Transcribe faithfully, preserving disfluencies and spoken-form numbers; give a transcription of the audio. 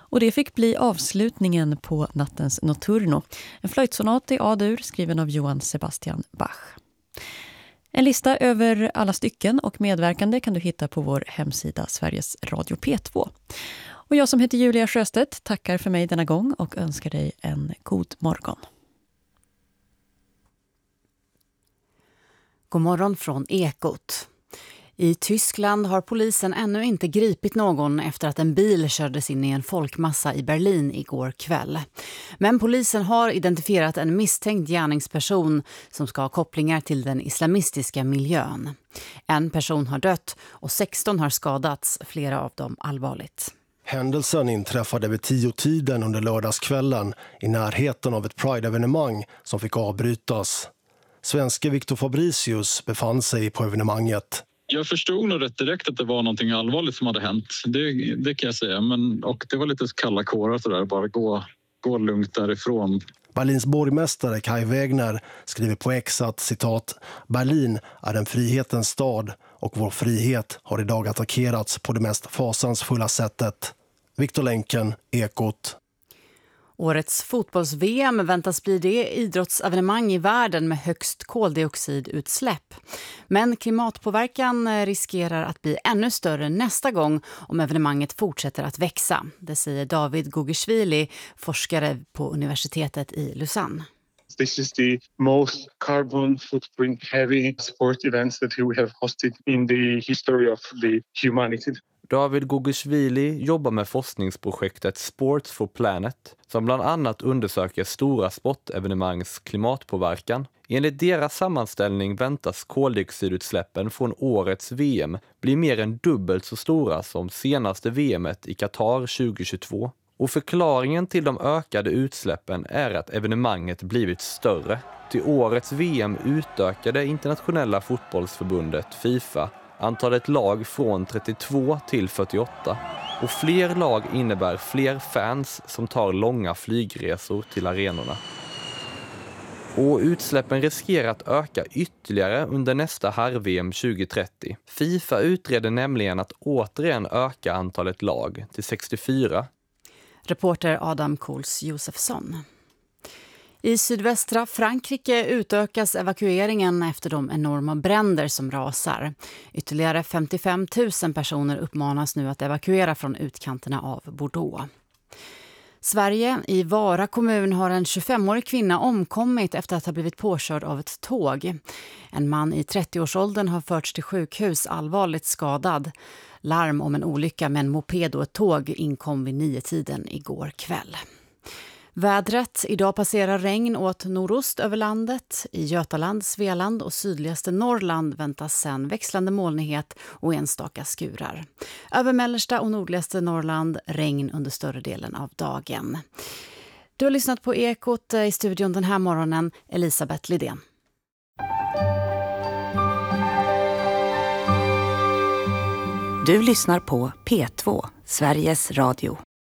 Och det fick bli avslutningen på nattens Notturno. En flöjtsonat i A-dur skriven av Johann Sebastian Bach. En lista över alla stycken och medverkande kan du hitta på vår hemsida Sveriges Radio P två. Och jag som heter Julia Sjöstedt tackar för mig denna gång och önskar dig en god morgon. God morgon från Ekot. I Tyskland har polisen ännu inte gripit någon efter att en bil kördes in i en folkmassa i Berlin igår kväll. Men polisen har identifierat en misstänkt gärningsperson som ska ha kopplingar till den islamistiska miljön. En person har dött och sexton har skadats, flera av dem allvarligt. Händelsen inträffade vid tio-tiden under lördagskvällen i närheten av ett Pride-evenemang som fick avbrytas. Svenske Victor Fabricius befann sig på evenemanget. Jag förstod nog rätt direkt att det var någonting allvarligt som hade hänt. Det, det kan jag säga. Men, och det var lite kalla kårar så där. Bara gå, gå lugnt därifrån. Berlins borgmästare Kai Wegner skriver på X att citat, Berlin är en frihetens stad och vår frihet har idag attackerats på det mest fasansfulla sättet. Viktor Länken, Ekot. Årets fotbolls-V M väntas bli det idrottsevenemang i världen med högst koldioxidutsläpp. Men klimatpåverkan riskerar att bli ännu större nästa gång om evenemanget fortsätter att växa. Det säger David Gugishvili, forskare på universitetet i Lausanne. This is the most carbon footprint heavy sport events that we have hosted in the history of the humanity. David Gugishvili jobbar med forskningsprojektet Sports for Planet som bland annat undersöker stora sportevenemangs klimatpåverkan. Enligt deras sammanställning väntas koldioxidutsläppen från årets V M bli mer än dubbelt så stora som senaste V M:et i Qatar tjugohundratjugotvå. Och förklaringen till de ökade utsläppen är att evenemanget blivit större. Till årets V M utökade internationella fotbollsförbundet FIFA antalet lag från trettiotvå till fyrtioåtta. Och fler lag innebär fler fans som tar långa flygresor till arenorna. Och utsläppen riskerar att öka ytterligare under nästa herr-V M tjugohundratrettio. FIFA utreder nämligen att återigen öka antalet lag till sextiofyra. Reporter Adam Kohls Josefsson. I sydvästra Frankrike utökas evakueringen efter de enorma bränder som rasar. Ytterligare femtiofem tusen personer uppmanas nu att evakuera från utkanterna av Bordeaux. Sverige, i Vara kommun, har en tjugofemårig kvinna omkommit efter att ha blivit påkörd av ett tåg. En man i trettioårsåldern har förts till sjukhus allvarligt skadad. Larm om en olycka med en moped och ett tåg inkom vid nio-tiden igår kväll. Vädret. Idag passerar regn åt nordost över landet. I Götaland, Svealand och sydligaste Norrland väntas sen växlande molnighet och enstaka skurar. Över mellersta och nordligaste Norrland regn under större delen av dagen. Du har lyssnat på Ekot, i studion den här morgonen, Elisabeth Lidén. Du lyssnar på P två, Sveriges Radio.